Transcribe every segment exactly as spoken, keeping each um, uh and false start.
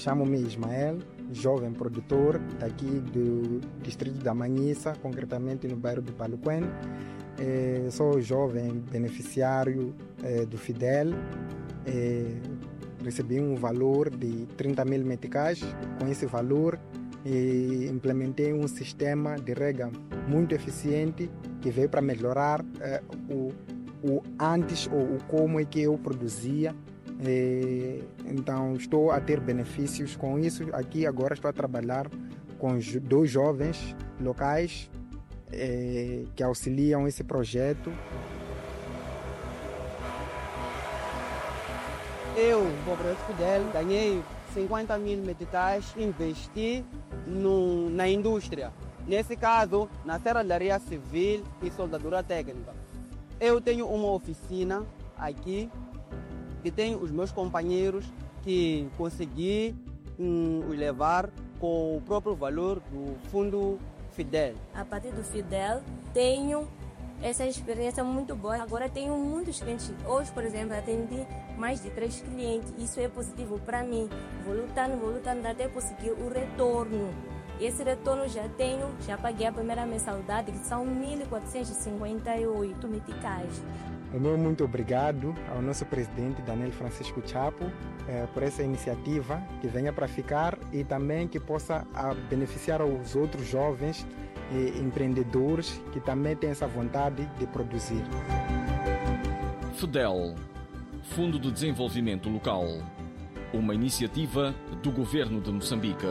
chamo-me Ismael, jovem produtor daqui do distrito da Manhissa, concretamente no bairro de Paluquén. É, sou jovem beneficiário é, do Fidel. É, recebi um valor de trinta mil meticais. Com esse valor, é, implementei um sistema de rega muito eficiente que veio para melhorar é, o, o antes ou o como é que eu produzia. É, então estou a ter benefícios com isso. Aqui agora estou a trabalhar com dois jovens locais é, que auxiliam esse projeto. Eu, com o projeto Fidel, ganhei cinquenta mil meticais, investi no, na indústria. Nesse caso, na serralharia civil e soldadura técnica. Eu tenho uma oficina aqui que tenho os meus companheiros que consegui hum, os levar com o próprio valor do Fundo Fidel. A partir do Fidel, tenho essa experiência muito boa. Agora tenho muitos clientes. Hoje, por exemplo, atendi mais de três clientes. Isso é positivo para mim. Vou lutando, vou lutando até conseguir o retorno. Esse retorno já tenho, já paguei a primeira mensalidade, que são mil quatrocentos e cinquenta e oito meticais. O meu muito obrigado ao nosso presidente Daniel Francisco Chapo eh, por essa iniciativa que venha para ficar e também que possa a, beneficiar os outros jovens e empreendedores que também têm essa vontade de produzir. Fidel, Fundo de Desenvolvimento Local, uma iniciativa do Governo de Moçambique.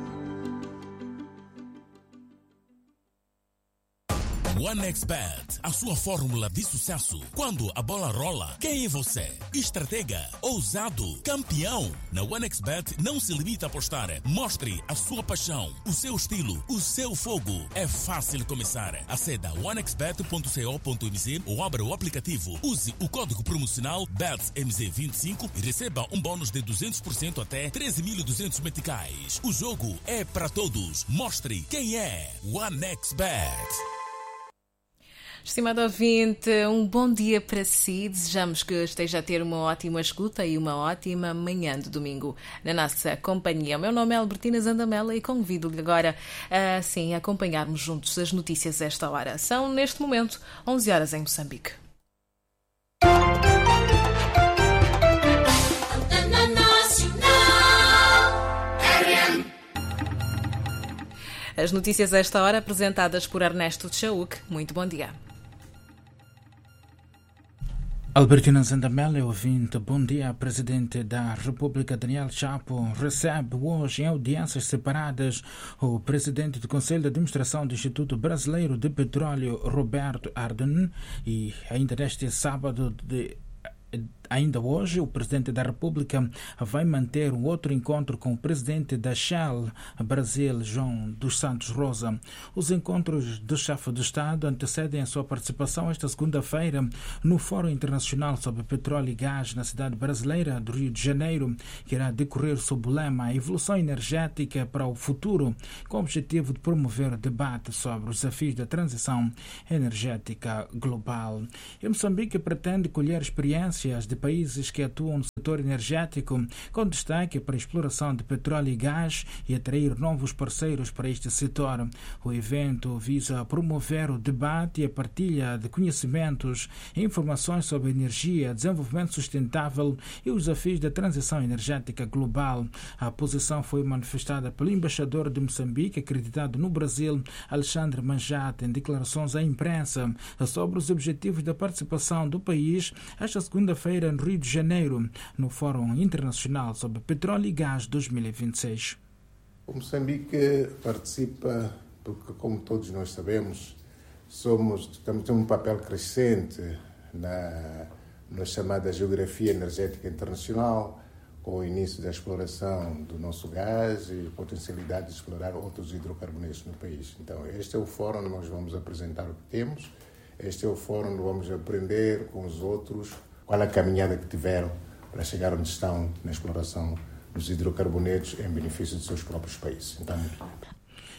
OneXBet, a sua fórmula de sucesso. Quando a bola rola, quem é você? Estratega, ousado, campeão. Na OneXBet não se limita a apostar. Mostre a sua paixão, o seu estilo, o seu fogo. É fácil começar. Aceda a one x bet ponto co ponto m z ou abra o aplicativo. Use o código promocional B E T S M Z vinte e cinco e receba um bônus de duzentos por cento até treze mil e duzentos meticais. O jogo é para todos. Mostre quem é OneXBet. Estimado ouvinte, um bom dia para si. Desejamos que esteja a ter uma ótima escuta e uma ótima manhã de domingo na nossa companhia. O meu nome é Albertina Zandamela e convido-lhe agora a assim, acompanharmos juntos as notícias esta hora. São, neste momento, onze horas em Moçambique. As notícias esta hora apresentadas por Ernesto Tchauk. Muito bom dia. Albertina Zandamela, ouvinte, bom dia. Presidente da República, Daniel Chapo, recebe hoje em audiências separadas o presidente do Conselho de Administração do Instituto Brasileiro de Petróleo, Roberto Arden, e ainda neste sábado de Ainda hoje, o Presidente da República vai manter um outro encontro com o Presidente da Shell Brasil, João dos Santos Rosa. Os encontros do chefe de Estado antecedem a sua participação esta segunda-feira no Fórum Internacional sobre Petróleo e Gás na cidade brasileira do Rio de Janeiro, que irá decorrer sob o lema Evolução Energética para o Futuro, com o objetivo de promover o debate sobre os desafios da transição energética global. E Moçambique pretende colher experiências de países que atuam no setor energético, com destaque para a exploração de petróleo e gás, e atrair novos parceiros para este setor. O evento visa promover o debate e a partilha de conhecimentos e informações sobre energia, desenvolvimento sustentável e os desafios da transição energética global. A posição foi manifestada pelo embaixador de Moçambique, acreditado no Brasil, Alexandre Manjate, em declarações à imprensa sobre os objetivos da participação do país esta segunda-feira no Rio de Janeiro, no Fórum Internacional sobre Petróleo e Gás dois mil e vinte e seis. O Moçambique participa porque, como todos nós sabemos, somos, temos um papel crescente na, na chamada geografia energética internacional, com o início da exploração do nosso gás e a potencialidade de explorar outros hidrocarbonetos no país. Então, este é o fórum onde nós vamos apresentar o que temos, este é o fórum onde vamos aprender com os outros qual a caminhada que tiveram para chegar onde estão na exploração dos hidrocarbonetos em benefício dos seus próprios países. Então,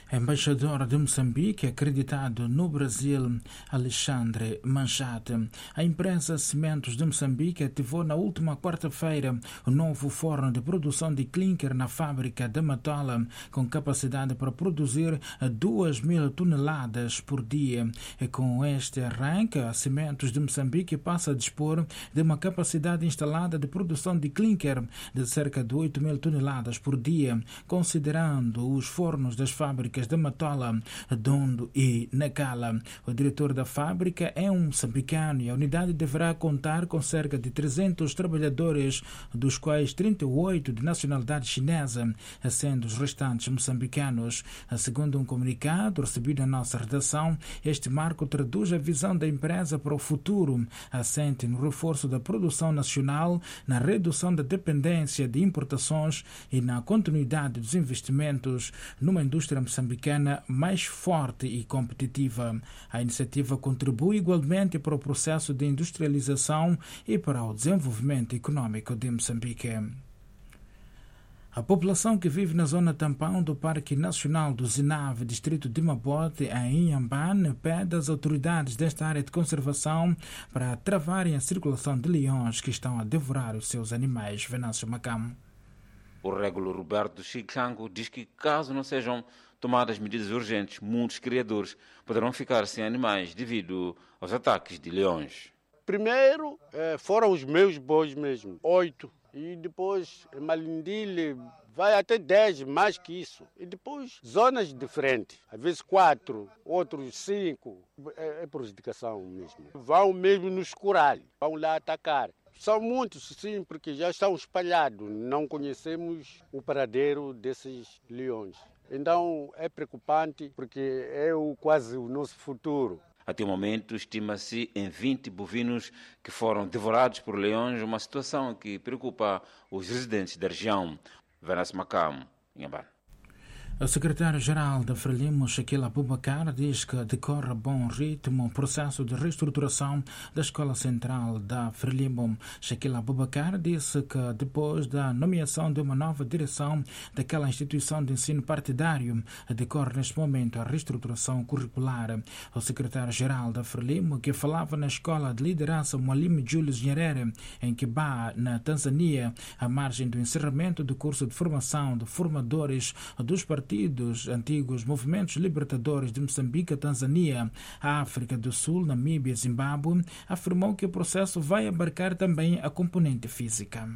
Embaixador de Moçambique, acreditado no Brasil, Alexandre Manchate. A empresa Cimentos de Moçambique ativou na última quarta-feira o novo forno de produção de clinker na fábrica de Matola, com capacidade para produzir duas mil toneladas por dia. E com este arranque, a Cimentos de Moçambique passa a dispor de uma capacidade instalada de produção de clinker de cerca de oito mil toneladas por dia, considerando os fornos das fábricas de Matola, Dondo e Nacala. O diretor da fábrica é um moçambicano e a unidade deverá contar com cerca de trezentos trabalhadores, dos quais trinta e oito de nacionalidade chinesa, sendo os restantes moçambicanos. Segundo um comunicado recebido na nossa redação, este marco traduz a visão da empresa para o futuro, assente no reforço da produção nacional, na redução da dependência de importações e na continuidade dos investimentos numa indústria moçambicana mais forte e competitiva. A iniciativa contribui igualmente para o processo de industrialização e para o desenvolvimento econômico de Moçambique. A população que vive na zona tampão do Parque Nacional do Zinave, distrito de Mabote, em Inhambane, pede às autoridades desta área de conservação para travarem a circulação de leões que estão a devorar os seus animais. Venâncio Macamo. O régulo Roberto Chiclango diz que, caso não sejam tomadas medidas urgentes, muitos criadores poderão ficar sem animais devido aos ataques de leões. Primeiro eh, foram os meus bois mesmo, oito. E depois em Malindile vai até dez, mais que isso. E depois zonas diferentes, às vezes quatro, outros cinco. É, é prejudicação mesmo. Vão mesmo nos curar, vão lá atacar. São muitos, sim, porque já estão espalhados. Não conhecemos o paradeiro desses leões. Então é preocupante porque é o, quase o nosso futuro. Até o momento, estima-se em vinte bovinos que foram devorados por leões, uma situação que preocupa os residentes da região. Venâncio Macamo, Inhambane. O secretário-geral da Frelimo, Shaquille Abubakar, diz que decorre a bom ritmo o processo de reestruturação da Escola Central da Frelimo. Shaquille Abubakar disse que depois da nomeação de uma nova direção daquela instituição de ensino partidário, decorre neste momento a reestruturação curricular. O secretário-geral da Frelimo, que falava na Escola de Liderança Mwalimu Julius Nyerere, em Kiba, na Tanzânia, à margem do encerramento do curso de formação de formadores dos partidos partidos antigos movimentos libertadores de Moçambique, Tanzânia, África do Sul, Namíbia e Zimbábue, afirmou que o processo vai abarcar também a componente física.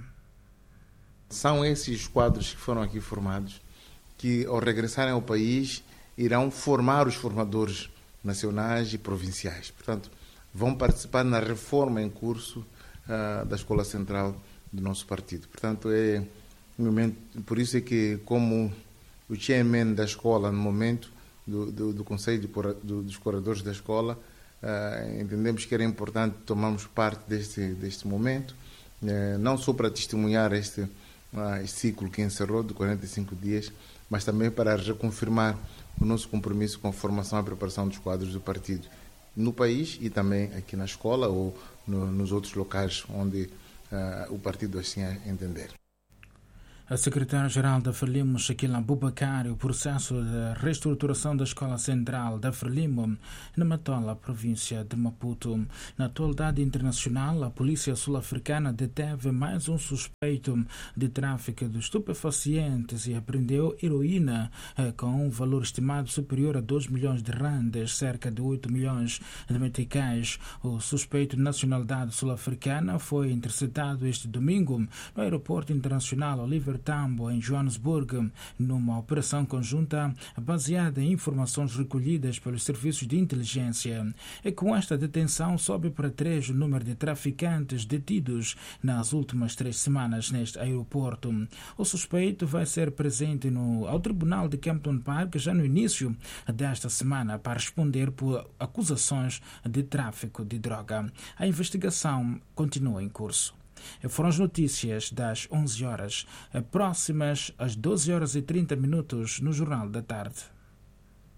São esses quadros que foram aqui formados que, ao regressarem ao país, irão formar os formadores nacionais e provinciais. Portanto, vão participar na reforma em curso uh, da Escola Central do nosso partido. Portanto, é um momento, por isso é que, como o chairman da escola, no momento do, do, do Conselho de, do, dos Curadores da Escola, uh, entendemos que era importante tomarmos parte deste, deste momento, uh, não só para testemunhar este, uh, este ciclo que encerrou de quarenta e cinco dias, mas também para reconfirmar o nosso compromisso com a formação e a preparação dos quadros do partido no país e também aqui na escola ou no, nos outros locais onde uh, o partido assim entender. A secretária-geral da Frelimo, Shaquille Abubakar, o processo de reestruturação da Escola Central da Frelimo, na Matola, província de Maputo. Na atualidade internacional, a polícia sul-africana deteve mais um suspeito de tráfico de estupefacientes e apreendeu heroína com um valor estimado superior a dois milhões de randes, cerca de oito milhões de meticais. O suspeito de nacionalidade sul-africana foi interceptado este domingo no aeroporto internacional Oliver Tambo, em Joanesburgo, numa operação conjunta baseada em informações recolhidas pelos serviços de inteligência. E com esta detenção sobe para três o número de traficantes detidos nas últimas três semanas neste aeroporto. O suspeito vai ser presente no, ao Tribunal de Kempton Park já no início desta semana para responder por acusações de tráfico de droga. A investigação continua em curso. Foram as notícias das onze horas, próximas às doze horas e trinta minutos no Jornal da Tarde.